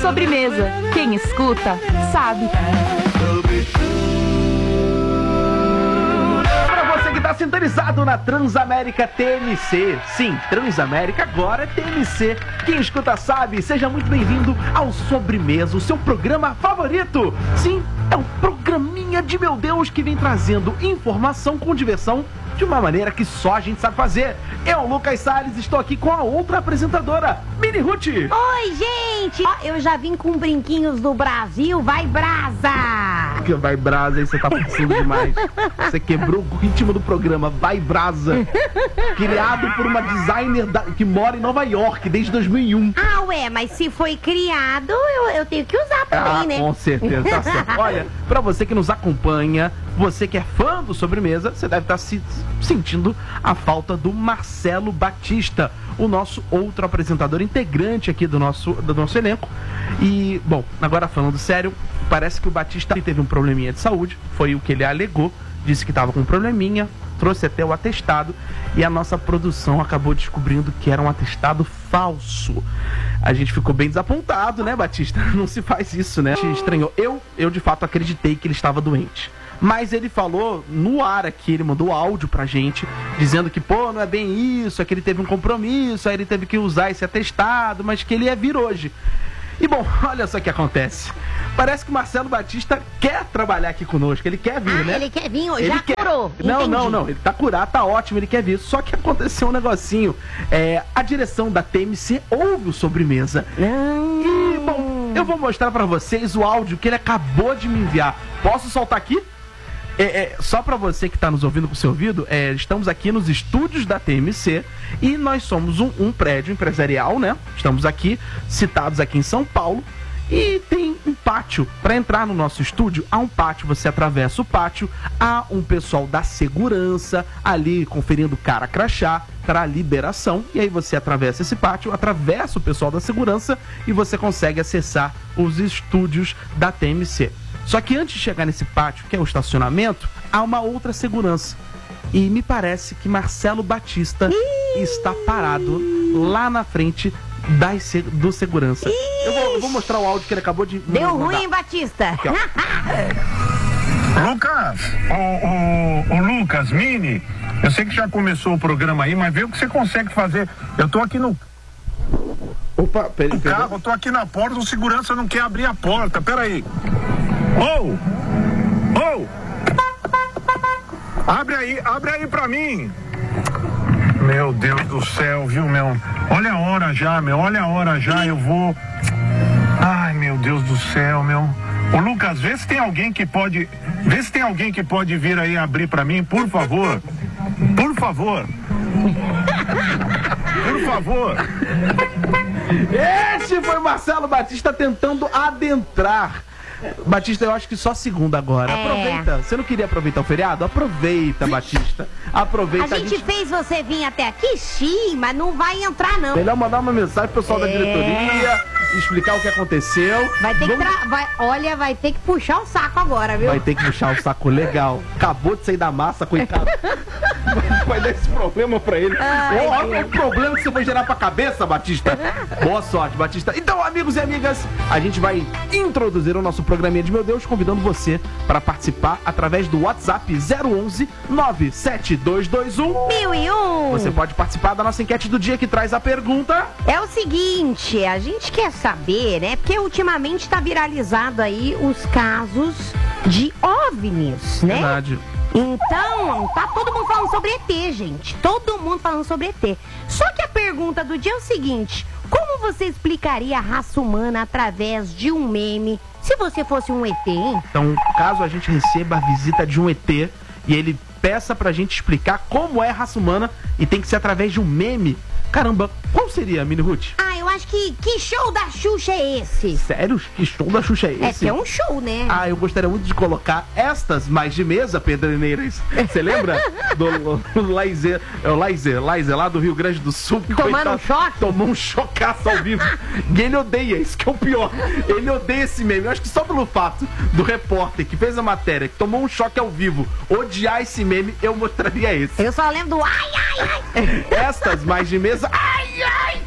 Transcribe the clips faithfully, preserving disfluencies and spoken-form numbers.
Sobremesa. Quem escuta, sabe. Tá sintonizado na Transamérica T M C. Sim, Transamérica agora é T M C. Quem escuta sabe. Seja muito bem-vindo ao Sobremesa, o seu programa favorito. Sim, é um programinha de meu Deus que vem trazendo informação com diversão de uma maneira que só a gente sabe fazer. Eu, Lucas Salles, estou aqui com a outra apresentadora, Mini Ruth. Oi, gente! Ó, eu já vim com brinquinhos do Brasil, vai brasa! Que vai brasa, aí você tá forçando demais. Você quebrou o ritmo do programa, vai brasa. Criado por uma designer da, que mora em Nova York desde dois mil e um. Ah, ué, mas se foi criado, eu, eu tenho que usar também, ah, né? Com certeza, tá certo. Olha, pra você que nos acompanha, você que é fã do Sobremesa, você deve estar se sentindo a falta do Marcelo Batista, o nosso outro apresentador integrante aqui do nosso, do nosso elenco. E, bom, agora falando sério, parece que o Batista teve um probleminha de saúde, foi o que ele alegou, disse que estava com um probleminha, trouxe até o atestado e a nossa produção acabou descobrindo que era um atestado falso. A gente ficou bem desapontado, né, Batista? Não se faz isso, né? A gente estranhou. Eu, eu de fato acreditei que ele estava doente. Mas ele falou no ar aqui, ele mandou áudio pra gente, dizendo que, pô, não é bem isso, é que ele teve um compromisso, aí ele teve que usar esse atestado, mas que ele ia vir hoje. E bom, olha só o que acontece. Parece que o Marcelo Batista quer trabalhar aqui conosco, ele quer vir, ah, né? ele quer vir, ele já quer... curou. Não, Entendi. não, não, ele tá curado, tá ótimo, ele quer vir. Só que aconteceu um negocinho. É, a direção da T M C ouve o Sobremesa. Hum. E, bom, eu vou mostrar pra vocês o áudio que ele acabou de me enviar. Posso soltar aqui? É, é, só pra você que tá nos ouvindo com o seu ouvido, é, estamos aqui nos estúdios da T M C e nós somos um, um prédio empresarial, né? Estamos aqui, citados aqui em São Paulo, e tem um pátio. Para entrar no nosso estúdio, há um pátio, você atravessa o pátio, há um pessoal da segurança ali conferindo cara crachá para liberação, e aí você atravessa esse pátio, atravessa o pessoal da segurança e você consegue acessar os estúdios da T M C. Só que antes de chegar nesse pátio, que é o estacionamento, há uma outra segurança. E me parece que Marcelo Batista Ih. está parado lá na frente das, do segurança. Eu vou, eu vou mostrar o áudio que ele acabou de Deu mandar. ruim, hein, Batista? Aqui, ó. Lucas, o, o, o Lucas, Mini, eu sei que já começou o programa aí, mas vê o que você consegue fazer. Eu tô aqui no... Opa, peraí, no carro, eu tô aqui na porta, o segurança não quer abrir a porta, peraí. Ô! Oh! Ô! Oh! Abre aí, abre aí pra mim! Meu Deus do céu, viu, meu? Olha a hora já, meu, olha a hora já, eu vou... Ai, meu Deus do céu, meu... Ô, Lucas, vê se tem alguém que pode... Vê se tem alguém que pode vir aí abrir pra mim, por favor. Por favor. Por favor. Este foi Marcelo Batista tentando adentrar. Batista, eu acho que só segunda agora. É. Aproveita. Você não queria aproveitar o feriado? Aproveita, Batista. Aproveita. A gente, a gente fez você vir até aqui, sim, mas não vai entrar, não. Melhor mandar uma mensagem pro pessoal é. da diretoria, explicar o que aconteceu. Vai ter Vamos... que tra... vai... Olha, vai ter que puxar o saco agora, viu? Vai ter que puxar o saco legal. Acabou de sair da massa, coitado. vai, vai dar esse problema pra ele. Ai, Olha o problema que você vai gerar pra cabeça, Batista. Boa sorte, Batista. Então, amigos e amigas, a gente vai introduzir o nosso programinha de Meu Deus, convidando você para participar através do WhatsApp zero onze nove sete dois dois um mil e um. Você pode participar da nossa enquete do dia que traz a pergunta. É o seguinte, a gente quer saber, né? Porque ultimamente tá viralizado aí os casos de OVNIs, né? Verdade. Então, tá todo mundo falando sobre E T, gente. Todo mundo falando sobre E T. Só que a pergunta do dia é o seguinte: como você explicaria a raça humana através de um meme se você fosse um E T, hein? Então, caso a gente receba a visita de um E T e ele peça pra gente explicar como é a raça humana e tem que ser através de um meme, caramba, qual seria, Mini Ruth? Ah, eu acho que... Que show da Xuxa é esse? Sério? Que show da Xuxa é esse? É que é um show, né? Ah, eu gostaria muito de colocar estas mais de mesa, Pedrineiras. Você lembra do, do Laizer, é o Laizer, Laizer lá do Rio Grande do Sul? Que Tomando coitado, um choque? Tomou um chocaço ao vivo. E ele odeia, isso que é o pior. Ele odeia esse meme. Eu acho que só pelo fato do repórter que fez a matéria, que tomou um choque ao vivo, odiar esse meme, eu mostraria esse. Eu só lembro do ai, ai, ai. Estas mais de mesa, ai, ai,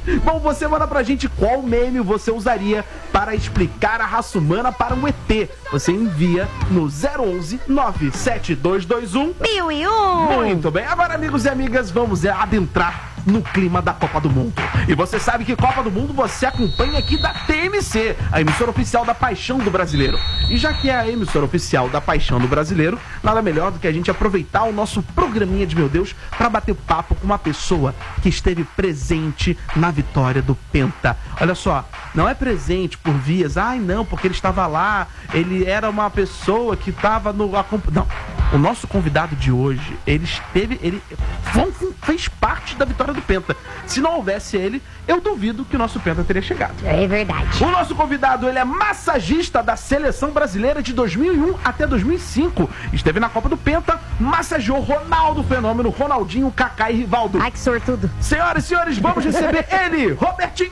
Bom, você manda pra gente qual meme você usaria para explicar a raça humana para um E T. Você envia no zero onze nove sete dois dois um Mil e um. Muito bem. Agora, amigos e amigas, vamos adentrar no clima da Copa do Mundo. E você sabe que Copa do Mundo você acompanha aqui da T M C, a emissora oficial da Paixão do Brasileiro. E já que é a emissora oficial da Paixão do Brasileiro, nada melhor do que a gente aproveitar o nosso programinha de Meu Deus para bater papo com uma pessoa que esteve presente na vitória do Penta. Olha só, não é presente por vias, ai não, porque ele estava lá, ele era uma pessoa que estava no... Não, o nosso convidado de hoje, ele esteve, ele fez parte da vitória do Penta. Se não houvesse ele, eu duvido que o nosso Penta teria chegado. É verdade. O nosso convidado, ele é massagista da Seleção Brasileira de dois mil e um até dois mil e cinco. Esteve na Copa do Penta, massageou Ronaldo Fenômeno, Ronaldinho, Kaká e Rivaldo. Ai, que sortudo. Senhoras e senhores, vamos receber ele, Robertinho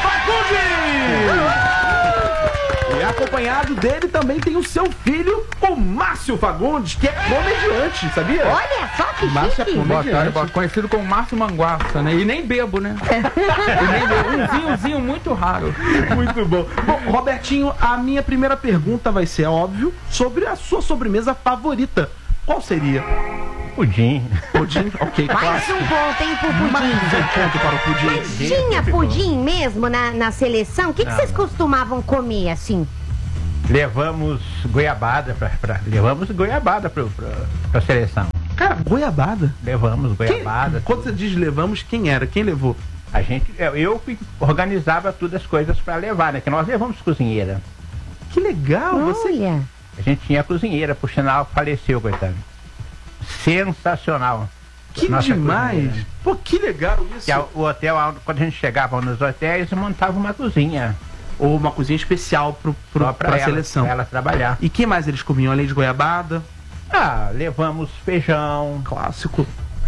Fagundes! E acompanhado dele também tem o seu filho, o Márcio Fagundes, que é comediante, sabia? Olha só que Márcio é chique. comediante. Boa tarde, boa- conhecido como Márcio Manguaça, né? E nem bebo, né? E nem bebo. Um vinhozinho muito raro. Muito bom. Bom, Robertinho, a minha primeira pergunta vai ser, óbvio, sobre a sua sobremesa favorita. Qual seria? Pudim. Pudim? Ok, Mais clássico. um ponto, hein, pro Mais pudim. um ponto para o pudim. Mas tinha pudim mesmo na, na seleção? O que, que vocês costumavam comer, assim? Levamos goiabada pra, pra- levamos goiabada pra, pra, pra seleção. Cara, goiabada? Levamos Quem- goiabada. Quando você diz levamos, quem era? Quem levou? A gente, eu, eu que organizava todas as coisas pra levar, né? Que nós levamos cozinheira. Que legal, você... Olha. A gente tinha cozinheira, por sinal, faleceu, coitado. Sensacional. Que Nossa demais. cozinheira. Pô, que legal isso. Que a- o hotel, a- quando a gente chegava nos hotéis, montava uma cozinha. Ou uma cozinha especial pro, pro, Só pra, pra ela, seleção. pra ela trabalhar. E que mais eles comiam? Além de goiabada? Ah, levamos feijão, Clássico.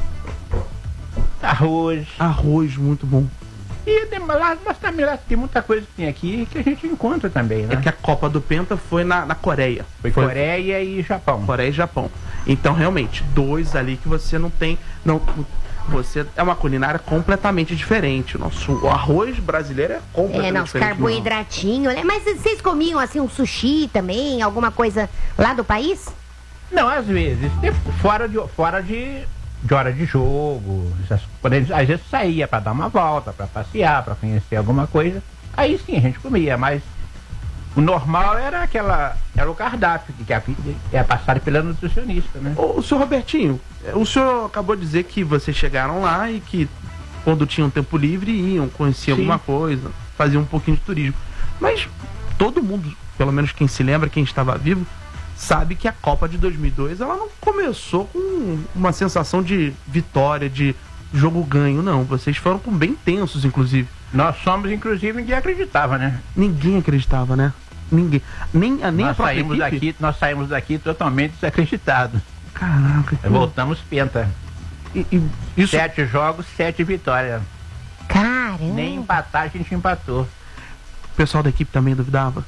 arroz. Arroz, muito bom. E tem, lá, mas também lá tem muita coisa que tem aqui que a gente encontra também, né? É que a Copa do Penta foi na, na Coreia. Foi Coreia e Japão. Coreia e Japão. Então, realmente, dois ali que você não tem... Não, você é uma culinária completamente diferente. O nosso o arroz brasileiro é completamente É, nosso diferente. carboidratinho, né? Mas vocês comiam, assim, um sushi também? Alguma coisa lá do país? Não, às vezes, tem- fora de, fora de, de hora de jogo, essas, quando a gente, às vezes saía para dar uma volta, para passear, para conhecer alguma coisa, aí sim a gente comia, mas o normal era aquela, era o cardápio que, que é, é passado pela nutricionista, né? Ô, senhor Robertinho, o senhor acabou de dizer que vocês chegaram lá e que quando tinham tempo livre iam, conheciam Sim. alguma coisa, faziam um pouquinho de turismo. Mas todo mundo, pelo menos quem se lembra, quem estava vivo, sabe que a Copa de dois mil e dois ela não começou com uma sensação de vitória, de jogo ganho, não. Vocês foram com bem tensos, inclusive. Nós somos, inclusive, ninguém acreditava, né? Ninguém acreditava, né? Ninguém. Nem, a- nem a nós, própria saímos equipe. daqui, nós saímos daqui totalmente desacreditados. Caraca. que- Voltamos penta. E, e isso... Sete jogos, sete vitórias. Caramba. Nem empatar a gente empatou. O pessoal da equipe também duvidava?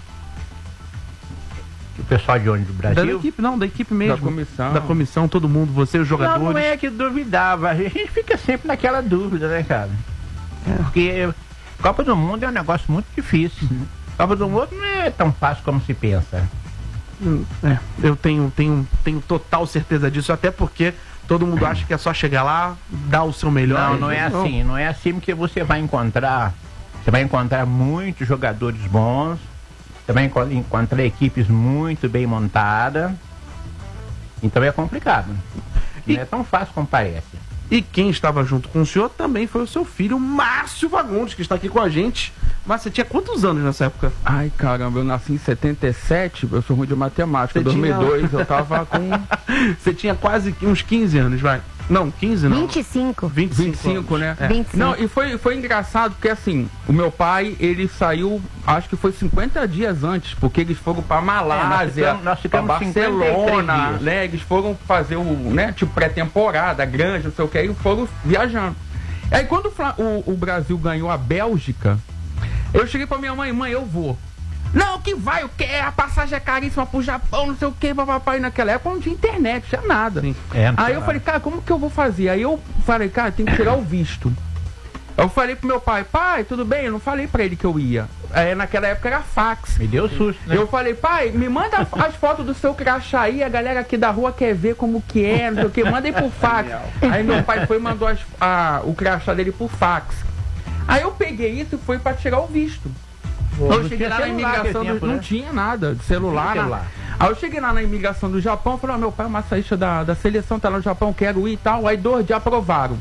O pessoal de onde? Do Da Brasil? equipe, não, da equipe mesmo. Da comissão. Da comissão, todo mundo, você, os jogadores. Não, não é que duvidava. A gente fica sempre naquela dúvida, né, cara? É. Porque Copa do Mundo é um negócio muito difícil. Copa do Mundo não é tão fácil como se pensa. Hum, É, eu tenho, tenho, tenho total certeza disso, até porque todo mundo acha que é só chegar lá, dar o seu melhor. Não, não é assim. Não é assim porque você vai encontrar. Você vai encontrar muitos jogadores bons. Você vai enco- encontrar equipes muito bem montadas. Então é complicado. E- Não é tão fácil como parece. E quem estava junto com o senhor também foi o seu filho, Márcio Fagundes, que está aqui com a gente. Mas você tinha quantos anos nessa época? Ai, caramba, eu nasci em setenta e sete, eu sou ruim de matemática. Em Você tinha- dois mil e dois eu tava com Você tinha quase que uns quinze anos, vai. Não, quinze não. vinte e cinco. vinte e cinco, vinte e cinco, anos. né? É. vinte e cinco. Não, e foi, foi engraçado porque assim, o meu pai, ele saiu, acho que foi cinquenta dias antes, porque eles foram pra Malásia, É, nós ficamos- nós pra ficamos cinquenta e três Barcelona, dias. né? Eles foram fazer o, né, tipo pré-temporada, grande, não sei o que, e foram viajando. Aí quando o, Fla- o, o Brasil ganhou a Bélgica, eu cheguei pra minha mãe, mãe, eu vou. Não, que vai, o que? A passagem é caríssima pro Japão, não sei o que, papai. Naquela época não tinha internet, não tinha nada. Sim. É, não Aí sei eu lá. falei, cara, como que eu vou fazer? Aí eu falei, cara, tem que tirar o visto. Eu falei pro meu pai, pai, tudo bem? Eu não falei pra ele que eu ia. É, naquela época era fax. Me deu susto, né? Eu falei, pai, me manda as fotos do seu crachá aí, a galera aqui da rua quer ver como que é, não sei o que, manda aí por fax. Aí meu pai foi e mandou as, a, o crachá dele por fax. Aí eu peguei isso e fui pra tirar o visto. Pô, eu cheguei lá na imigração, do, tempo, não né? tinha nada de celular. Não celular. Aí eu cheguei lá na imigração do Japão, falei, oh, meu pai é massagista da, da seleção, tá lá no Japão, quero ir e tal. Aí dois dias aprovaram.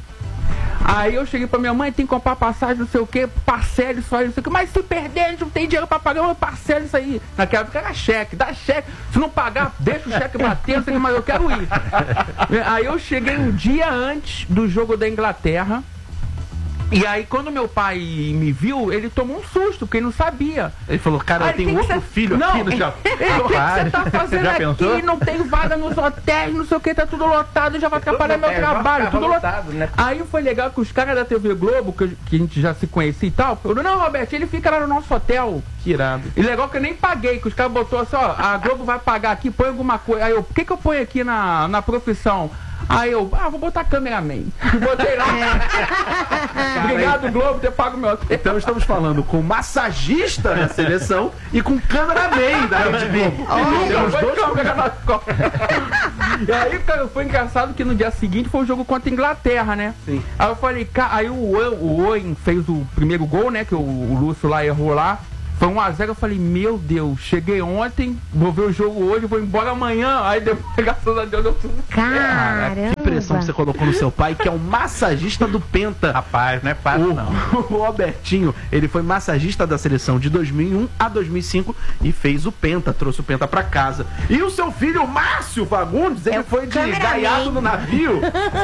Aí eu cheguei pra minha mãe, tem que comprar passagem, não sei o que, parcela isso aí, não sei o que, mas se perder, a gente não tem dinheiro pra pagar, eu parcelo isso aí. Naquela época era cheque, dá cheque, se não pagar, deixa o cheque bater, não sei o que, mas eu quero ir. Aí eu cheguei um dia antes do jogo da Inglaterra, e aí quando meu pai me viu, ele tomou um susto, porque ele não sabia. Ele falou, cara, Aí, eu tenho que que outro cê- filho não, aqui no Japão. Ele, o que que você tá fazendo Já aqui? pensou? Não tem vaga nos hotéis, não sei o que, tá tudo lotado, já vai atrapalhar meu é, já trabalho, ficava tudo lotado. lotado, né? Aí foi legal que os caras da T V Globo, que, que a gente já se conhecia e tal, falaram, não, Roberto, ele fica lá no nosso hotel. Que irado. E legal que eu nem paguei, que os caras botou assim, ó, a Globo vai pagar aqui, põe alguma coisa. Aí eu, por que que eu ponho aqui na, na profissão? Aí eu, ah, vou botar cameraman. Botei lá. Obrigado, Globo, ter pago meu hotel. Então estamos falando com massagista da seleção e com cameraman da Rede Globo. Temos Foi dois câmera nas costas. E aí, cara, foi engraçado que no dia seguinte foi o jogo contra a Inglaterra, né? Sim. Aí eu falei, cara, aí o, o Owen fez o primeiro gol, né? Que o, o Lúcio lá errou lá. Foi um a zero, eu falei, meu Deus, cheguei ontem, vou ver o jogo hoje, vou embora amanhã. Aí depois, graças a Deus, eu tudo. Caramba. Que pressão você colocou no seu pai, que é um massagista do Penta. Rapaz, não é fácil, não. O, o Robertinho, ele foi massagista da seleção de dois mil e um a dois mil e cinco e fez o Penta, trouxe o Penta pra casa. E o seu filho, Márcio Fagundes, ele É o foi de cameraman. gaiado no navio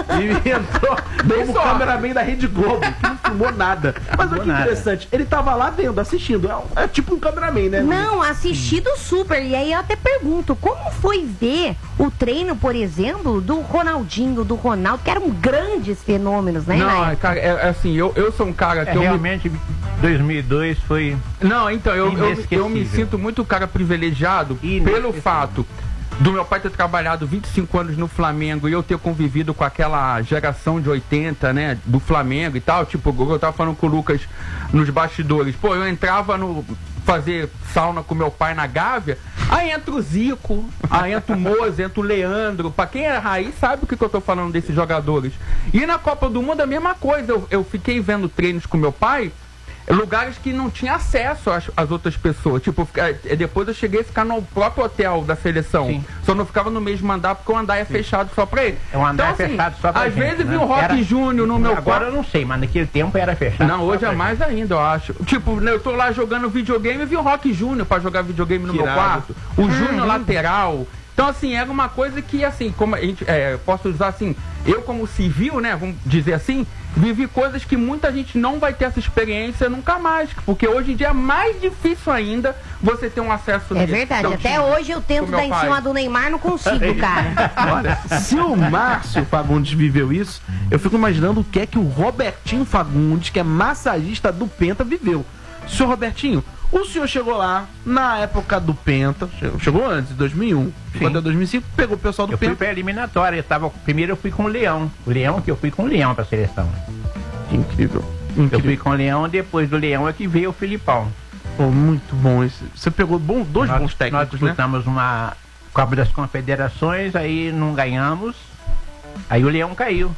e entrou como sorte. cameraman da Rede Globo, que não filmou nada. Mas olha que nada. interessante, ele tava lá vendo, assistindo. É, é tipo um cameraman, né? Não, assistido super. E aí eu até pergunto, como foi ver o treino, por exemplo, do Ronaldinho, do Ronaldo, que eram grandes fenômenos, né? na Não, época? cara, é, é assim, eu, eu sou um cara que É, eu me realmente, dois mil e dois foi... Não, então, eu, eu, eu me Inesquecível. sinto muito cara privilegiado Inesquecível. pelo fato do meu pai ter trabalhado vinte e cinco anos no Flamengo e eu ter convivido com aquela geração de oitenta, né, do Flamengo e tal, tipo, eu tava falando com o Lucas nos bastidores, pô, eu entrava no fazer sauna com meu pai na Gávea, aí entra o Zico, aí entra o Moza, entra o Leandro, pra quem é raiz sabe o que, que eu tô falando desses jogadores. E na Copa do Mundo a mesma coisa, eu, eu fiquei vendo treinos com meu pai, lugares que não tinha acesso às, às outras pessoas. Tipo, fica- eh, depois eu cheguei a ficar no próprio hotel da seleção. Sim. Só não ficava no mesmo andar porque o andar é fechado só pra ele. É um andar Então, assim, fechado só pra às gente, vezes né? vi o Rock Era- Júnior no meu Agora quarto. eu não sei, mas naquele tempo era fechado. Não, só hoje pra é mais ainda, eu acho. Tipo, né, eu tô lá jogando videogame e vi o Rock Júnior pra jogar videogame no Que meu irado. quarto. O Júnior lateral. Então, assim, era uma coisa que, assim, como a gente, é, eu posso usar assim, eu como civil, né, vamos dizer assim, vivi coisas que muita gente não vai ter essa experiência nunca mais, porque hoje em dia é mais difícil ainda você ter um acesso É nesse. verdade, Então, até tipo, hoje eu tento com meu dar em pai. cima do Neymar, não consigo, cara. Olha, se o Márcio Fagundes viveu isso, eu fico imaginando o que é que o Robertinho Fagundes, que é massagista do Penta, viveu. Senhor Robertinho, o senhor chegou lá na época do Penta, che- chegou antes, em dois mil e um, ficou até dois mil e cinco, pegou o pessoal do Eu fui Penta. pra eliminatória, eu tava, primeiro eu fui com o Leão. O Leão, que eu fui com o Leão pra seleção. Que incrível. Eu Incrível. fui com o Leão, depois do Leão é que veio o Filipão. Pô, muito bom esse. Você pegou bom, dois nós, bons Nós técnicos, né? disputamos uma Copa das Confederações, aí não ganhamos. Aí o Leão caiu.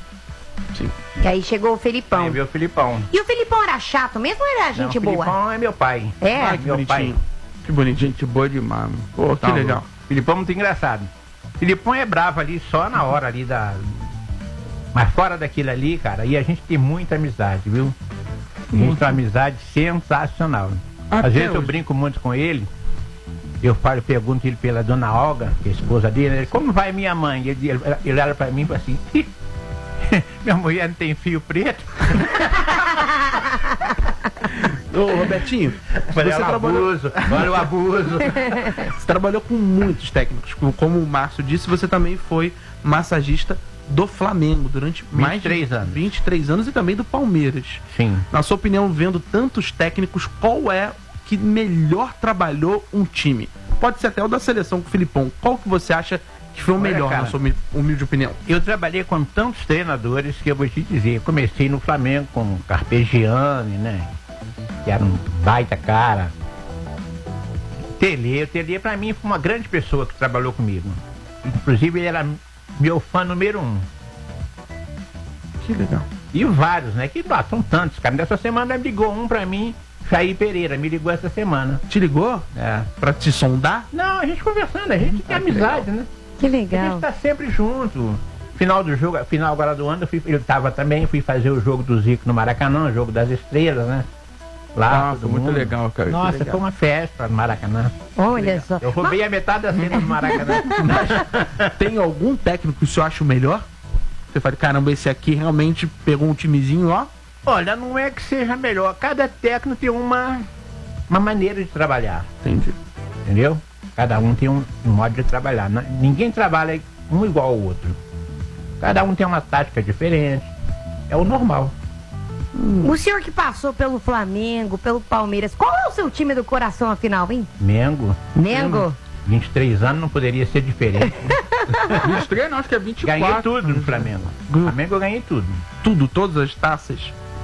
Que aí chegou o Felipão. Aí veio o Filipão. E o Felipão era chato mesmo ou era gente não, o boa? Filipão é meu pai. É? Ai, que meu bonitinho. pai. Que bonitinho. Gente boa demais. mano. Pô, que Tá legal. louco. Filipão é muito engraçado. Filipão é bravo ali só na hora ali da. Mas fora daquilo ali, cara, e a gente tem muita amizade, viu? A gente tem uma amizade sensacional. Até Às vezes eu hoje. brinco muito com ele. Eu falo, eu pergunto ele pela dona Olga, que é a esposa dele, ele, como vai minha mãe? Ele, ele, ele olha pra mim e fala assim, minha mulher não tem fio preto. Ô, Robertinho, Falei, você olha o trabalhou, abuso, olha o abuso. você trabalhou com muitos técnicos. Como o Márcio disse, você também foi massagista do Flamengo durante mais de vinte e três anos. vinte e três anos e também do Palmeiras. Sim. Na sua opinião, vendo tantos técnicos, qual é que melhor trabalhou um time? Pode ser até o da seleção com o Filipão. Qual que você acha que foi o Olha, melhor, cara, na sua humi- humilde opinião? Eu trabalhei com tantos treinadores que eu vou te dizer. Eu comecei no Flamengo com o Carpegiani, né? Que era um baita cara. Telê, o Telê pra mim foi uma grande pessoa que trabalhou comigo. Inclusive ele era meu fã número um. Que legal. E vários, né? Que ah, são tantos, cara. Nessa semana ligou um pra mim, Jair Pereira, me ligou essa semana. Te ligou? É. Pra te sondar? Não, a gente conversando, a gente tem Ah, que amizade, né? Que A legal. gente tá sempre junto. Final do jogo, final agora do ano, eu, fui, eu tava também, fui fazer o jogo do Zico no Maracanã, o jogo das estrelas, né? Lá, Ah, todo foi muito mundo. legal, cara. que Nossa, legal. foi uma festa no Maracanã. Olha só. Eu roubei a metade da cena do Maracanã. Tem algum técnico que o senhor acha o melhor? Você fala, caramba, esse aqui realmente pegou um timezinho, ó. Olha, não é que seja melhor. Cada técnico tem uma, uma maneira de trabalhar, Entendi. entendeu? Cada um tem um, um modo de trabalhar. Não- Ninguém trabalha um igual ao outro. Cada um tem uma tática diferente. É o normal. O senhor que passou pelo Flamengo, pelo Palmeiras, qual é o seu time do coração afinal, hein? Mengo, Mengo? vinte e três anos não poderia ser diferente. vinte e três não, acho que é vinte e quatro. Ganhei tudo no Flamengo. No Flamengo eu ganhei tudo. Tudo, todas as taças.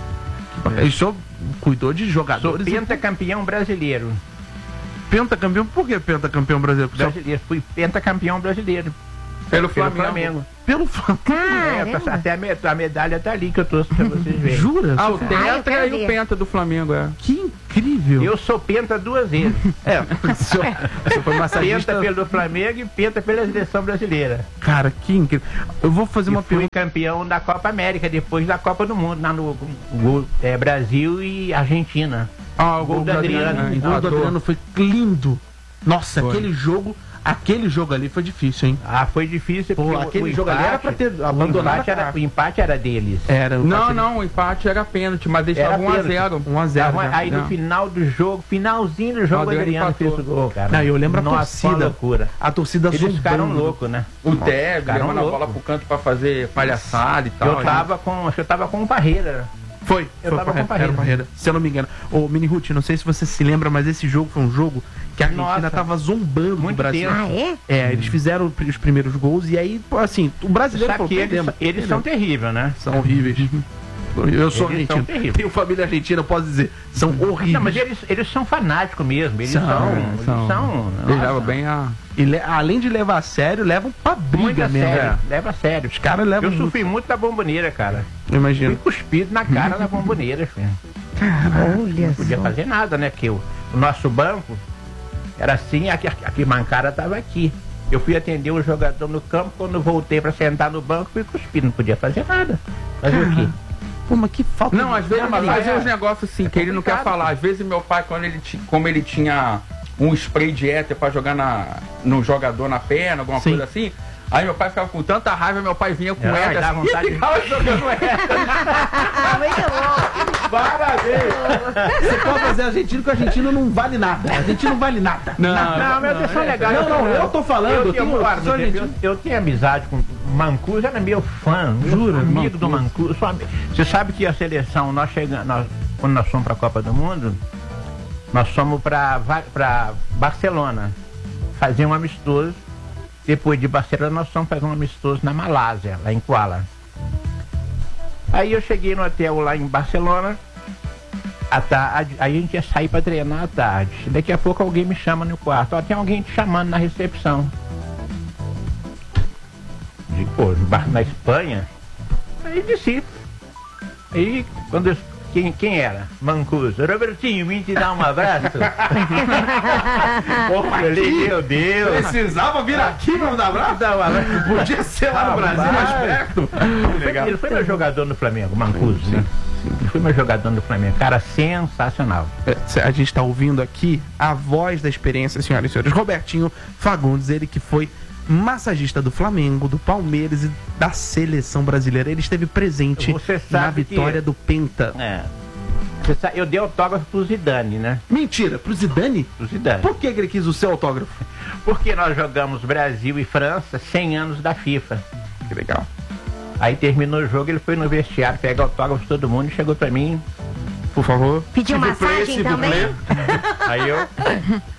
É. E o senhor cuidou de Sou jogadores. e- pentacampeão brasileiro. Pentacampeão? Por que pentacampeão brasileiro? O senhor- brasileiro. Fui pentacampeão brasileiro. Pelo Pelo Flamengo. Flamengo. Pelo Flamengo. É, Caramba. até a, me- a medalha tá ali que eu trouxe pra vocês verem. Jura? Ah, o Senhor? Ah, eu Tetra quero e o ver. Penta do Flamengo, é. Que incrível. Eu sou penta duas vezes. É, o senhor, o senhor foi massagista. Penta pelo Flamengo e penta pela seleção brasileira. Cara, que incrível. Eu vou fazer uma E fui pergunta. campeão da Copa América, depois da Copa do Mundo, lá no gol, é, Brasil e Argentina. Ah, o Gol do Adriano. O gol do Adriano foi lindo. Nossa, Foi. aquele jogo, aquele jogo ali foi difícil, hein? Ah, foi difícil. Pô, porque o- aquele o jogo ali era empate- pra ter o abandonado empate a era, cara. o empate era deles. Era. Não, não, o empate era pênalti, mas eles Era estavam um a zero. pênalti. um a zero. Tava- aí no Não. final do jogo, finalzinho do jogo, o Adriano Adriano empatou. fez o gol, cara. Não, eu lembro a Nossa, torcida. uma loucura. A torcida Eles zombando. ficaram loucos, né? O Tevez Ficaram levando a loucos. bola pro canto pra fazer palhaçada e tal. Eu tava com, acho que eu tava com o Parreira. Foi, Eu foi tava com Parreira, Parreira. era Parreira, se eu não me engano. Ô, Mini Ruth, não sei se você se lembra, mas esse jogo foi um jogo que a Argentina Nossa. tava zombando do Muito Brasil. tenso. Ah, é? É, eles fizeram os primeiros gols e aí, pô, assim, o brasileiro Sabe falou, que eles, perdemos, eles são perdemos. terríveis, né? São horríveis. Eu sou Eles são argentino. terríveis. Tenho família argentina, eu posso dizer. São horríveis. Não, mas eles, eles são fanáticos mesmo. Eles São, são. Eles são. são. Eles nossa, levam bem a. E le- além de levar a sério, levam pra muito briga a mesmo. sério. É. Leva a sério. Os caras levam Eu muito. sofri muito da bomboneira, cara. Eu Fui imagino. cuspido na cara da bomboneira, filho. Olha Não podia só. fazer nada, né? Porque o, o nosso banco era assim, aqui, aqui, aqui Mancara tava aqui. Eu fui atender o jogador no campo, quando voltei pra sentar no banco, fui cuspido, não podia fazer nada. Fazer o quê? Pô, mas que falta Não, de- às vezes mas fazia é- uns negócios assim que ele não quer complicado. falar. Às vezes meu pai, quando ele ti- como ele tinha um spray de éter pra jogar na, no jogador na perna, alguma Sim. coisa assim. Aí meu pai ficava com tanta raiva, meu pai vinha com Ah, éter dá assim, vontade e de- ficava jogando éter. Muito bom. Parabéns! Você pode fazer argentino que o argentino não vale nada. A gente não vale nada. Não, Não, mas eles são legais. Não, não, eu tô falando, Eu, eu tenho, tenho- olha, sou eu, argentino. eu tenho amizade com o Mancuso, era meu fã, meu Jura? amigo do Mancuso. sou ami- Você sabe que a seleção, nós chegamos, nós, quando nós fomos para a Copa do Mundo, nós fomos para Barcelona fazer um amistoso. Depois de Barcelona, nós fomos fazer um amistoso na Malásia, lá em Kuala. Aí eu cheguei no hotel lá em Barcelona. À tarde, aí a gente ia sair para treinar à tarde. Daqui a pouco alguém me chama no quarto. Ó, tem alguém te chamando na recepção. Digo, pô, na Espanha? Aí desci. Aí, quando eu, quem, quem era? Mancuso. Robertinho, vim te dar um abraço. Pô, eu falei, meu Deus. Precisava vir aqui pra dar abraço? Dá um abraço. Podia ser lá no Brasil, mais perto. Ele foi meu jogador no Flamengo, Mancuso, né? Ele foi meu jogador no Flamengo. Cara, sensacional. É, a gente está ouvindo aqui a voz da experiência, senhoras e senhores. Robertinho Fagundes, ele que foi massagista do Flamengo, do Palmeiras e da seleção brasileira. Ele esteve presente Você na sabe que- vitória do Penta. É. Você sabe, eu dei autógrafo pro Zidane, né? Mentira, pro Zidane? Pro Zidane. Por que que ele quis o seu autógrafo? Porque nós jogamos Brasil e França cem anos da FIFA. Que legal. Aí terminou o jogo, ele foi no vestiário, pegar autógrafo de todo mundo e chegou pra mim. Por favor. Pediu S'il vous plaît, massagem s'il vous também? plaît. Aí eu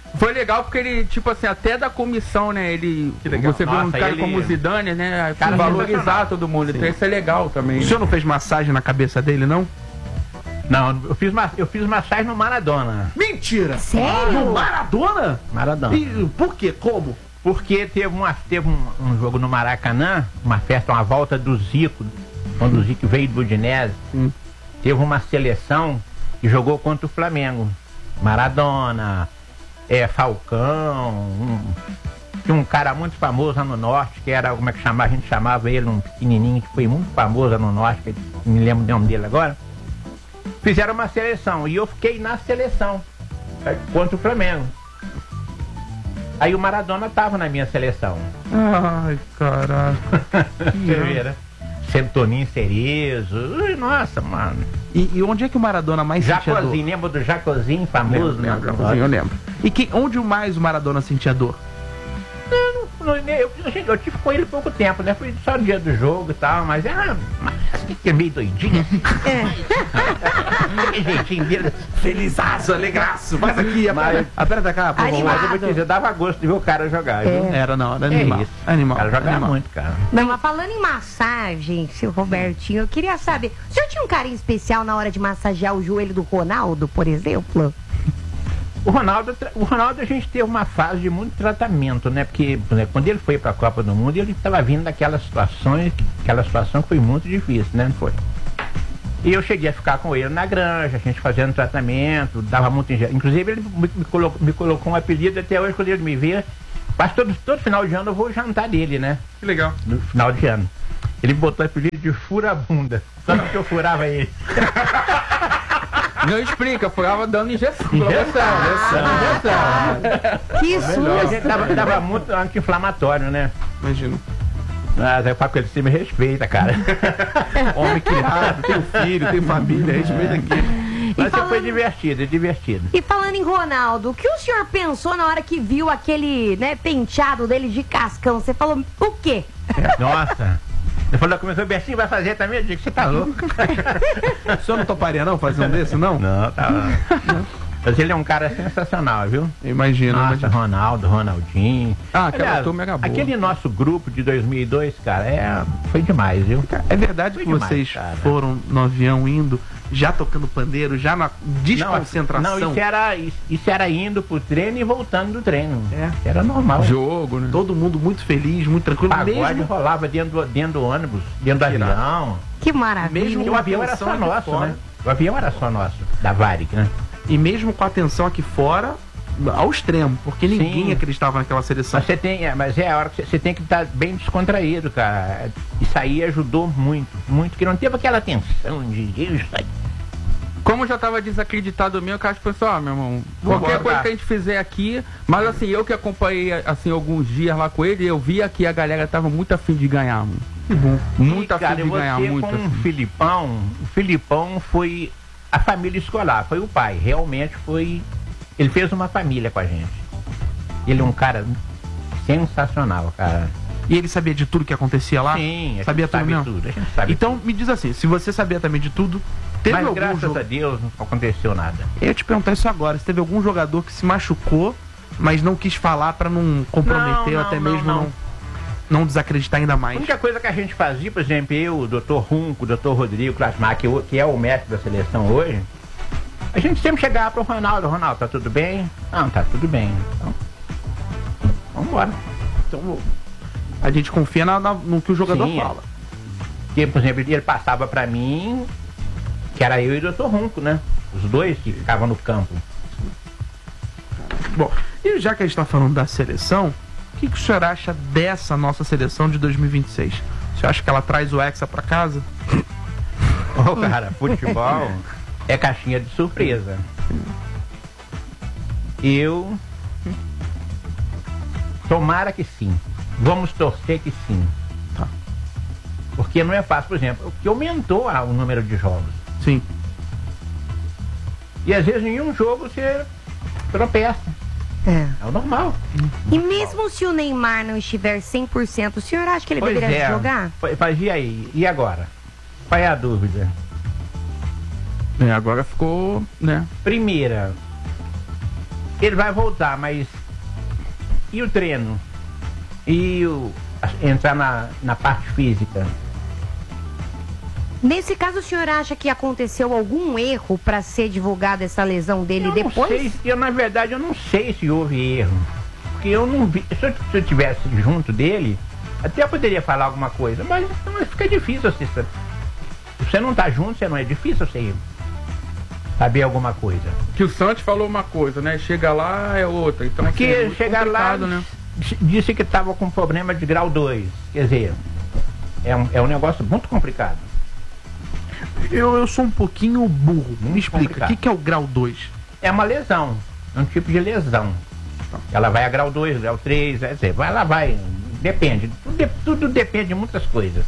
Foi legal porque ele, tipo assim, até da comissão, né? Ele. Você vê um Nossa, cara ele- como o Zidane, né? Cara valorizar sensacional. todo mundo. Então isso é legal também. O senhor não fez massagem na cabeça dele, não? Não, eu fiz, ma- eu fiz massagem no Maradona. Mentira! Sério? No Maradona? Maradona. E por quê? Como? Porque teve, uma, teve um, um jogo no Maracanã, uma festa, uma volta do Zico, quando o Zico veio do Udinese. Hum. Teve uma seleção que jogou contra o Flamengo. Maradona, é, Falcão, um, tinha um cara muito famoso lá no norte, que era, como é que chamava? A gente chamava ele, um pequenininho, que foi muito famoso lá no norte, que não me lembro o nome dele agora. Fizeram uma seleção e eu fiquei na seleção é, contra o Flamengo. Aí o Maradona tava na minha seleção. Ai, caraca. Você vê, né? Centoninho Cerezo. Ui, nossa, mano. E, e onde é que o Maradona mais sentia dor? Jacozinho, lembra do Jacozinho famoso? Lembro, né? lembro, Jacozinho, eu lembro. E que, onde mais o Maradona sentia dor? Eu, eu, eu, eu tive com ele pouco tempo, né? Foi só no dia do jogo e tal, mas é, mas, que é meio doidinho. Que jeitinho dele. Felizaço, alegraço. Faz aqui, Mas- aperta cá, por favor. Animado. Mas eu vou te dizer, dava gosto de ver o cara jogar, viu? Era não, era É animal. isso. Animal. O cara jogava animal. muito, cara. Não, mas falando em massagem, seu Robertinho, eu queria saber, o senhor tinha um carinho especial na hora de massagear o joelho do Ronaldo, por exemplo? O Ronaldo, o Ronaldo, a gente teve uma fase de muito tratamento, né? Porque né, quando ele foi para a Copa do Mundo, ele estava vindo daquelas situações, aquela situação que foi muito difícil, né? Não foi? E eu cheguei a ficar com ele na granja, a gente fazendo tratamento, dava muito injeção. Inclusive, ele me, me colocou, me colocou um apelido, até hoje, quando ele me vê, quase todo, todo final de ano eu vou jantar dele, né? Que legal. No final de ano. Ele botou o apelido de furabunda, só porque eu furava ele. Não explica, furava dando injeção. Injeção, injeção. Que A susto! gente dava, dava muito anti-inflamatório, né? Imagina. Ah, eu falo com ele, você me respeita, cara. Homem criado, tem filho, tem família, respeita aqui. Mas falando- foi divertido, é divertido. E falando em Ronaldo, o que o senhor pensou na hora que viu aquele, né, penteado dele de cascão? Você falou, o quê? Nossa. Ele falou, começou, Bertinho vai fazer também? Eu digo, você tá louco? O senhor não toparia não fazer um desse, não? Não, tá louco. Mas ele é um cara sensacional, viu? Imagina, Nossa, imagina. Ronaldo, Ronaldinho. Ah, aquela Aliás, turma era boa. aquele nosso grupo de dois mil e dois, cara, é, foi demais, viu? É verdade Foi que demais, vocês cara. foram no avião indo, já tocando pandeiro, já na desconcentração? Não, isso era, isso, isso era indo pro treino e voltando do treino. É. Era normal. Jogo, né? Todo mundo muito feliz, muito tranquilo. Pagode Mesmo, rolava dentro do, dentro do ônibus, dentro do Irado. avião. Que maravilha. Mesmo E o avião era atenção só aqui nosso, fora. né? O avião era só nosso, da Varig, né? e mesmo com a atenção aqui fora, ao extremo, porque ninguém Sim. acreditava naquela seleção. Mas você tem, é, mas é a hora que você, você tem que estar bem descontraído, cara. Isso aí ajudou muito, muito, que não teve aquela tensão de isso aí. Como já tava desacreditado mesmo, o cara pensou, ó, meu irmão, Vamos qualquer embora. coisa que a gente fizer aqui, mas assim, eu que acompanhei assim alguns dias lá com ele, eu via que a galera tava muito afim de ganhar, mano. Muito E, afim cara, de você ganhar, muito com o afim. Filipão, o Filipão foi a família escolar, foi o pai, realmente foi, ele fez uma família com a gente. Ele é um cara sensacional, cara. E ele sabia de tudo que acontecia lá? Sim, a gente sabia tudo sabe mesmo? tudo, a gente sabe Então, me diz assim, se você sabia também de tudo, teve Mas algum graças jogo... a Deus não aconteceu nada. Eu ia te perguntar isso agora, se teve algum jogador que se machucou, mas não quis falar pra não comprometer Não, ou até não, mesmo não, não, não. não desacreditar ainda A mais. única coisa que a gente fazia, por exemplo, eu, o doutor Runco, o doutor Rodrigo Klasmar, que, o- que é o mestre da seleção hoje, a gente sempre chegava pro Ronaldo, Ronaldo, tá tudo bem? Não, tá tudo bem. Então, vamos embora. Então, a gente confia na- na- no que o jogador Sim, é. fala. Porque, por exemplo, ele passava pra mim, que era eu e o doutor Runco, né? Os dois que ficavam no campo. Bom, e já que a gente tá falando da seleção, o que, que o senhor acha dessa nossa seleção de dois mil e vinte e seis? O senhor acha que ela traz o Hexa pra casa? Ô, cara, futebol é caixinha de surpresa. Eu. Tomara que sim. Vamos torcer que sim. Tá. Porque não é fácil, por exemplo, que aumentou ah, o número de jogos. Sim. E às vezes em um jogo você tropeça. É. É o normal. E mesmo se o Neymar não estiver cem por cento, o senhor acha que ele Pois deveria é. jogar? Pois- Mas e aí? E agora? Qual é a dúvida? É, agora ficou, né? Primeira, ele vai voltar, mas e o treino? E o, entrar na, na parte física? Nesse caso, o senhor acha que aconteceu algum erro para ser divulgada essa lesão dele eu depois? Não sei, eu, na verdade, eu não sei se houve erro. Porque eu não vi. Se eu, se eu tivesse junto dele, até eu poderia falar alguma coisa, mas, mas fica difícil você. Se você não tá junto, você não é difícil você saber alguma coisa. Que o Santos falou uma coisa, né? Chega lá é outra. Então, porque assim, é muito chegar lá, né? disse que estava com problema de grau dois. Quer dizer, é um, é um negócio muito complicado. Eu, eu sou um pouquinho burro. Muito Me explica, complicado. o que, que é o grau dois? É uma lesão, é um tipo de lesão. Ela vai a grau dois, grau três, quer dizer, ela vai, depende, tudo, de, tudo depende de muitas coisas.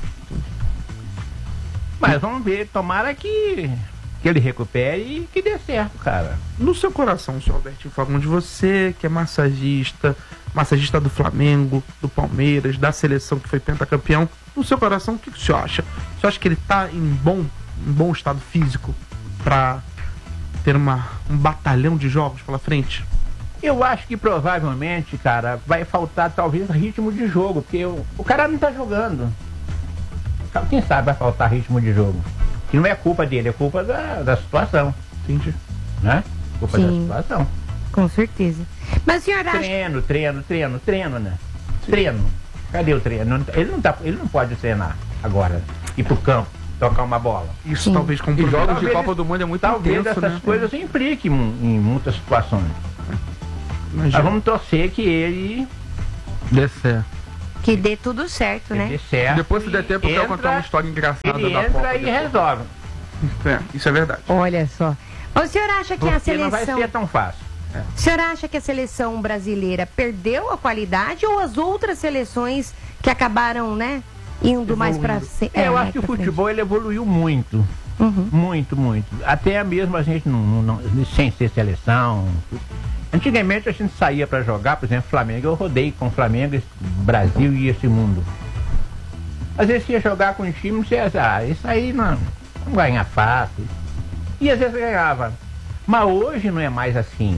Mas vamos ver, tomara que, que ele recupere e que dê certo, cara. No seu coração, senhor Robertinho Fagundes, você que é massagista, massagista do Flamengo, do Palmeiras, da seleção que foi pentacampeão, no seu coração, o que, que o senhor acha? O senhor acha que ele está em bom, em bom estado físico para ter uma, um batalhão de jogos pela frente? Eu acho que provavelmente, cara, vai faltar talvez ritmo de jogo, porque o, o cara não tá jogando. Quem sabe vai faltar ritmo de jogo. Que não é culpa dele, é culpa da, da situação. Entendi. Né? Culpa Sim. da situação. Com certeza. Mas o senhor acha... Treino, treino, treino, treino, né? Treino. Cadê o treino? Ele não, tá, ele não pode treinar agora, ir pro campo, tocar uma bola. Isso Sim. talvez com E jogos de Talvez- Copa do Mundo é muito Talvez intenso, essas né? coisas impliquem em muitas situações. Nós vamos torcer que ele Dê certo. Que dê tudo certo, né? dê certo. Depois, se der tempo, eu quero Entra- contar uma história engraçada Ele da entra Copa. e depois. resolve. É, isso é verdade. Olha só. O senhor acha que a Porque não vai seleção... ser tão fácil. O senhor acha que a seleção brasileira perdeu a qualidade ou as outras seleções que acabaram, né, indo mais pra... ce- É, eu é, acho que o pra frente? futebol ele evoluiu muito. Uhum. Muito, muito. Até mesmo a gente, não, não- não- sem ser seleção. Antigamente a gente saía para jogar, por exemplo, Flamengo. Eu rodei com Flamengo, esse Brasil e esse mundo. Às vezes ia jogar com um time, você ia dizer, ah, isso aí não, não ganha fácil. E às vezes ganhava. Mas hoje não é mais assim.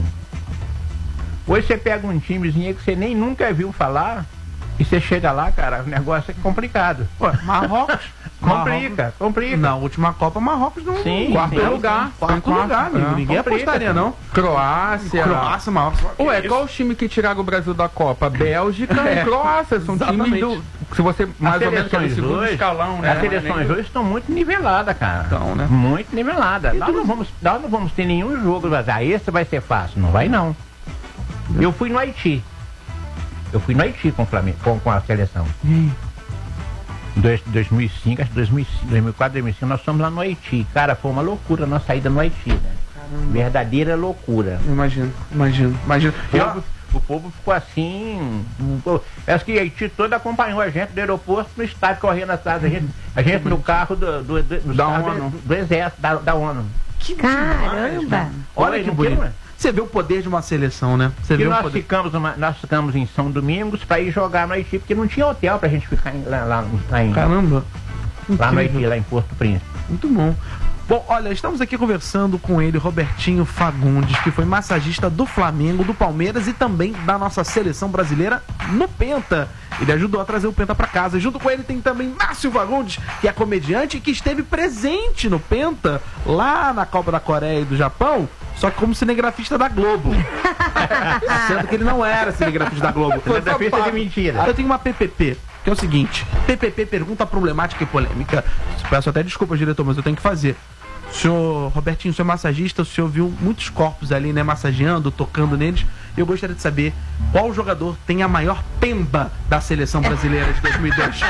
Hoje você pega um timezinho que você nem nunca viu falar e você chega lá, cara, o negócio é complicado. Pô, Marrocos. Complica, complica. Na última Copa, Marrocos não. Sim, quarto sim, lugar. sim. Quarto Quarto, lugar, amigo. é. Ninguém Complica, apostaria, sim. não. Croácia. Croácia, Marrocos. Ué, qual os times que tiraram o Brasil da Copa? Bélgica É. e Croácia. São Exatamente. times do. Se você mais ou menos quer do seleções segundo hoje- escalão, né? As seleções hoje estão muito niveladas, cara. Então, né? Muito niveladas. Nós não, vamos, nós não vamos ter nenhum jogo, mas ah, esse vai ser fácil. Não vai, não. Eu fui no Haiti. Eu fui no Haiti com, o Flamengo, com, com a seleção. Em dois- dois mil e cinco, acho que dois mil e cinco, dois mil e quatro, dois mil e cinco, nós fomos lá no Haiti. Cara, foi uma loucura a nossa saída no Haiti, né? Verdadeira loucura. Imagino, imagino, imagino. O E, ó, povo, o povo ficou assim. pô, Acho que Haiti todo acompanhou a gente do aeroporto no estádio, correndo atrás da gente. A gente no carro do, do, do, do Da carro ONU. do, do exército, da, da ONU. Caramba! olha Oi, que não bonito. tem, né? Você vê o poder de uma seleção, né? Você E vê o nós poder. ficamos, uma- nós ficamos em São Domingos para ir jogar no Haiti, porque não tinha hotel pra gente ficar em- lá, lá, lá, em, Caramba. lá no Incrível. Haiti, lá em Porto Príncipe. Muito bom. Bom, olha, estamos aqui conversando com ele, Robertinho Fagundes, que foi massagista do Flamengo, do Palmeiras e também da nossa seleção brasileira no Penta. Ele ajudou a trazer o Penta pra casa. Junto com ele tem também Márcio Fagundes, que é comediante e que esteve presente no Penta, lá na Copa da Coreia e do Japão, só que como cinegrafista da Globo. Sendo que ele não era cinegrafista da Globo. Cinegrafista de mentira. Aí eu tenho uma P P P, que é o seguinte: P P P pergunta problemática e polêmica. Peço até desculpa, diretor, mas eu tenho que fazer. O senhor Robertinho, o senhor é massagista, o senhor viu muitos corpos ali, né, massageando, tocando neles. Eu gostaria de saber qual jogador tem a maior pemba da seleção brasileira de dois mil e dois.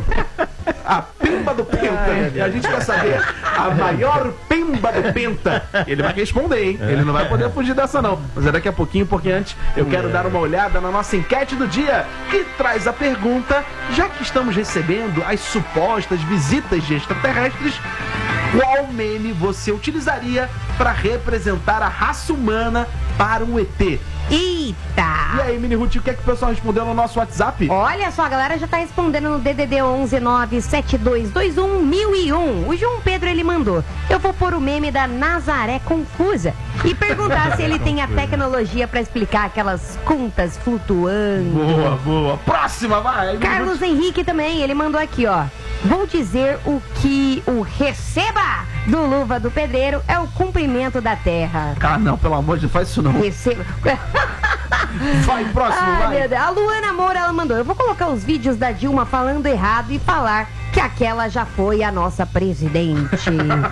A pemba do Penta. E a gente quer saber a maior pemba do Penta. Ele vai responder, hein? Ele não vai poder fugir dessa, não. Mas é daqui a pouquinho, porque antes eu quero dar uma olhada na nossa enquete do dia, que traz a pergunta, já que estamos recebendo as supostas visitas de extraterrestres, qual meme você utilizaria para representar a raça humana para um E T? Eita! E aí, Mini Ruth, o que é que o pessoal respondeu no nosso WhatsApp? Olha só, a galera já tá respondendo no D D D onze nove sete dois dois um mil e um. O João Pedro, ele mandou: eu vou pôr o meme da Nazaré Confusa e perguntar se ele tem a tecnologia pra explicar aquelas contas flutuando. Boa, boa. Próxima, vai. Carlos Henrique também, ele mandou aqui, ó: vou dizer o que o receba do Luva do Pedreiro é o cumprimento da terra. Ah, não, pelo amor de Deus, faz isso não. Receba. Vai, próximo, Ai, vai. meu Deus. A Luana Moura, ela mandou: eu vou colocar os vídeos da Dilma falando errado e falar que aquela já foi a nossa presidente.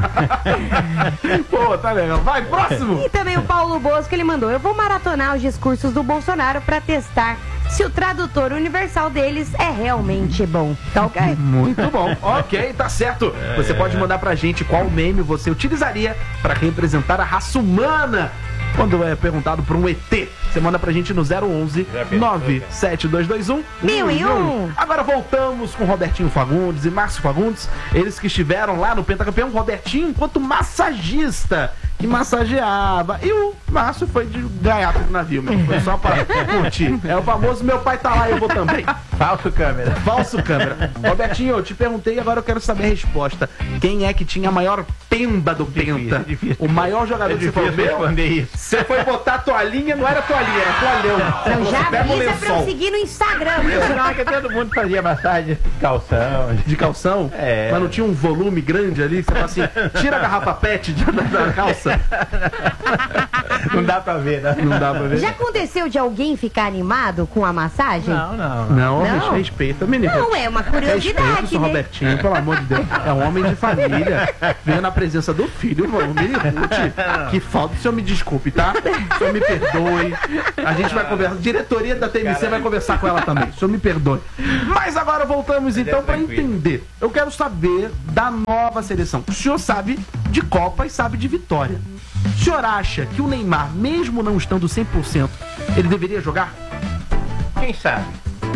Pô, tá legal. Vai, próximo. E também o Paulo Bosco, ele mandou: eu vou maratonar os discursos do Bolsonaro pra testar se o tradutor universal deles é realmente bom. Tá ok? Muito bom. Ok, tá certo. Você pode mandar pra gente qual meme você utilizaria pra representar a raça humana quando é perguntado por um E T. Você manda pra gente no zero onze nove sete dois dois um Mil e um. Agora voltamos com Robertinho Fagundes e Márcio Fagundes. Eles que estiveram lá no Pentacampeão. Robertinho enquanto massagista, que massageava. E o Márcio foi de gaiato do navio, meu. Foi só pra curtir. É o famoso meu pai tá lá e eu vou também. Falso câmera. Falso câmera. Robertinho, eu te perguntei e agora eu quero saber a resposta. Quem é que tinha a maior pemba do Difícil, Penta? difícil. O maior jogador É que você falou, difícil meu, responder isso. você foi botar a toalhinha, não era toalhinha, era toalhão. Então Você já pega o avisa pra eu lençol seguir no Instagram. Eu achava que todo mundo fazia massagem de calção. de calção, É. mas não tinha um volume grande ali, que você fala assim, tira a garrafa pet de- da, da calça. Não dá pra ver, né? Não dá pra ver. Já aconteceu de alguém ficar animado com a massagem? Não, não. Não, Não? respeita, menino. Não, é uma Respeita o curiosidade, seu né? Robertinho, pelo amor de Deus. É um homem de família. Vendo na presença do filho, mano. Mini Ruth. Que falta. O senhor me desculpe, tá? O senhor me perdoe. A gente vai conversar. A diretoria da T M C vai conversar com ela também. O senhor me perdoe. Mas agora voltamos então pra entender. Eu quero saber da nova seleção. O senhor sabe de Copa e sabe de vitória. O senhor acha que o Neymar, mesmo não estando cem por cento, ele deveria jogar? Quem sabe?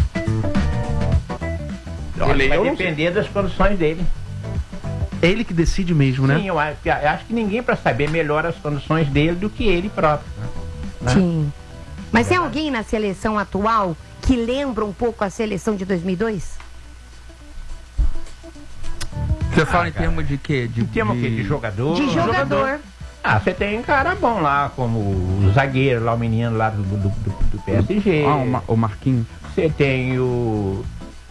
Olha, Vai eu não depender das condições dele. É ele que decide mesmo, né? Sim, eu acho, eu acho que ninguém pra saber melhor as condições dele do que ele próprio. Né? Sim. Mas tem alguém na seleção atual que lembra um pouco a seleção de dois mil e dois? Você fala em cara. termos de quê? De, Em termos o quê? De jogador? De jogador. Ah, você tem um cara bom lá, como o zagueiro lá, o menino lá do, do, do, do P S G. Ah, o, Ma- o Marquinhos. Você tem o...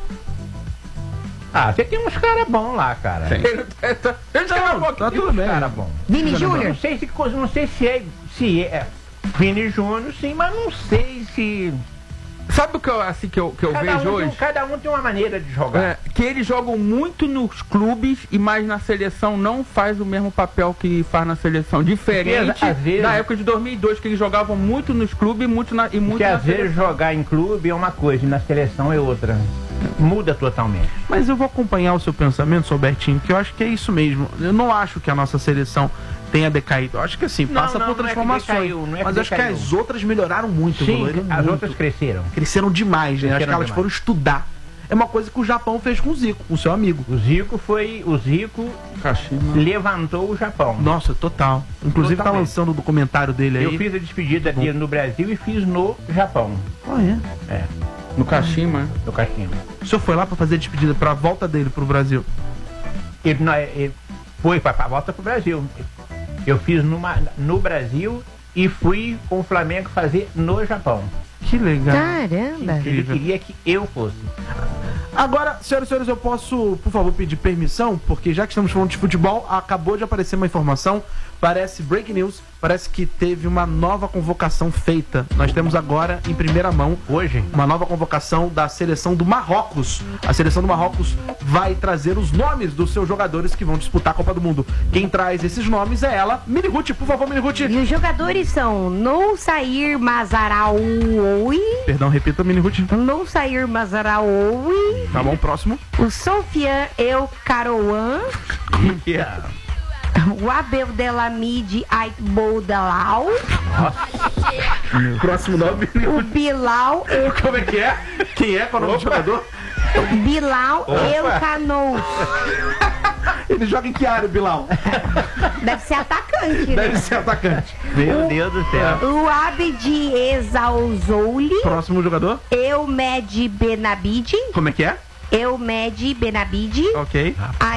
Ah, você tem uns caras bons lá, cara. Ele tá, ele tá um pouquinho. Tá tudo bem. Cara bom. Vini Não Júnior? sei se não sei se é, se é Vini Júnior, sim, mas não sei se Sabe o que eu, assim, que eu, que eu cada vejo um, hoje? tem, cada um tem uma maneira de jogar. É, que eles jogam muito nos clubes e mais na seleção não faz o mesmo papel que faz na seleção. Diferente Porque, às vezes- da época de dois mil e dois, que eles jogavam muito nos clubes e muito na, e muito Porque na às vezes seleção. jogar em clube é uma coisa e na seleção é outra. Muda totalmente. Mas eu vou acompanhar o seu pensamento, Robertinho, que eu acho que é isso mesmo. Eu não acho que a nossa seleção tenha decaído. Eu acho que assim, Não, passa não, por não é que transformações. decaiu, não é que mas eu acho que decaiu. as outras melhoraram muito, Sim, evoluíram as muito. outras cresceram. Cresceram demais, né? Acho que Cresceram elas demais. foram estudar. É uma coisa que o Japão fez com o Zico, com o seu amigo. O Zico foi. O Zico Kashima. levantou o Japão. Nossa, total. Inclusive tá Totalmente. lançando o documentário dele aí. Eu fiz a despedida dele no Brasil e fiz no Japão. Ah, é? É, No Kashima. no Caixinha. O senhor foi lá pra fazer a despedida, pra volta dele pro Brasil. Ele, não, ele foi para a volta pro Brasil. Eu fiz numa, no Brasil e fui com o Flamengo fazer no Japão. Que legal. Caramba. Ele Incrível. queria que eu fosse. Agora, senhoras e senhores, eu posso, por favor, pedir permissão? Porque já que estamos falando de futebol, acabou de aparecer uma informação, parece break news, parece que teve uma nova convocação feita. Nós temos agora, em primeira mão, Hoje? uma nova convocação da seleção do Marrocos. A seleção do Marrocos vai trazer os nomes dos seus jogadores que vão disputar a Copa do Mundo. Quem traz esses nomes é ela, Mini Ruth, por favor, Mini Ruth. E os jogadores são Noussair Mazaraoui, Perdão, repita, Mini Ruth. Noussair Mazaraoui, Tá bom, próximo. o Sofian El Karouan, o Abdelhamid Aitboudalau, Próximo nome. o Bilal El, Como é que é? Quem é? Qual é o nome do jogador? Bilal El Canous. Ele joga em que área, Bilal? Deve ser atacante, né? Deve ser atacante. Meu Deus do céu. O Abdi Exauzouli, Próximo jogador? Eumed Benabid, Como é que é? Eumed Benabid, Ok,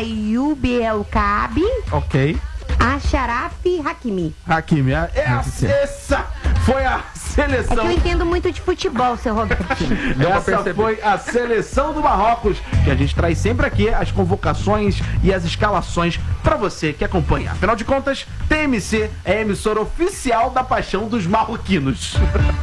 Ayub El Kaabi, ok. Acharaf Hakimi. Hakimi, a- essa, essa foi a É que seleção. eu entendo muito de futebol, seu Robertinho. Deu pra Essa perceber. foi a seleção do Marrocos, que a gente traz sempre aqui as convocações e as escalações pra você que acompanha. Afinal de contas, T M C é a emissora oficial da paixão dos marroquinos.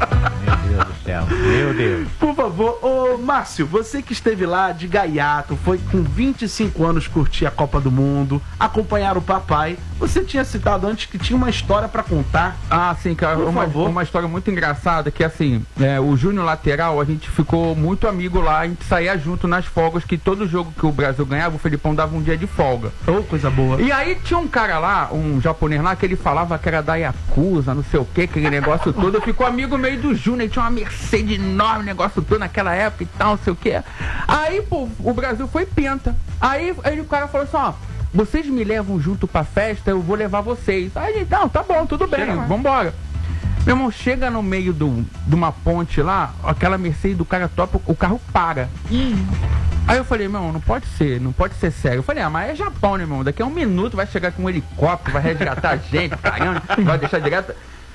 Meu Deus do céu. Meu Deus. Por favor, ô Márcio, você que esteve lá de gaiato, foi com vinte e cinco anos curtir a Copa do Mundo, acompanhar o papai. Você tinha citado antes que tinha uma história pra contar. Ah, sim, cara, Por uma, favor. uma história muito engraçada que assim, é, o Júnior lateral, a gente ficou muito amigo lá, a gente saía junto nas folgas, que todo jogo que o Brasil ganhava, o Felipão dava um dia de folga. Ô, coisa boa. E aí tinha um cara lá, um japonês lá, que ele falava que era da Yakuza, não sei o que, aquele negócio todo. Eu fico amigo meio do Júnior, ele tinha uma Mercedes enorme, negócio todo naquela época e tal, não sei o que. Aí, pô, o Brasil foi penta. Aí, aí o cara falou assim, ó, vocês me levam junto pra festa, eu vou levar vocês. Aí a gente, não, tá bom, tudo bem, vambora. Meu irmão, chega no meio do, de uma ponte lá, aquela Mercedes do cara top, o carro para. Aí eu falei, meu irmão, não pode ser, não pode ser sério. Eu falei, ah, mas é Japão, né, irmão? Daqui a um minuto vai chegar com um helicóptero, vai resgatar a gente, caramba, vai deixar direto.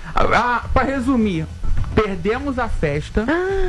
Ah, pra resumir, perdemos a festa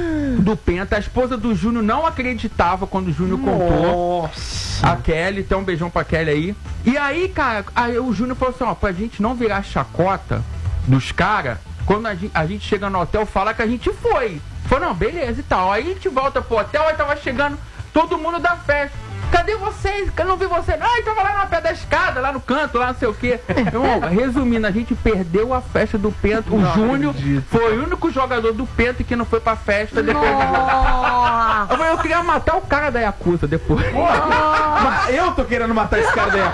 do Penta. A esposa do Júnior não acreditava quando o Júnior contou. A Kelly, então um beijão pra Kelly aí. E aí, cara, aí o Júnior falou assim, ó, pra gente não virar chacota dos caras, quando a gente, a gente chega no hotel, fala que a gente foi. Falou, não, beleza e tal. Aí a gente volta pro hotel, aí tava chegando todo mundo da festa. Cadê vocês? Eu não vi você. Ah, eu tava lá no pé da escada, lá no canto, lá não sei o quê. Irmão, resumindo, a gente perdeu a festa do Penta. O Não Júnior acredito. foi o único jogador do Penta que não foi pra festa depois do jogo. Nossa. Eu falei, eu queria matar o cara da Yakuza depois. Mas eu tô querendo matar esse cara daí.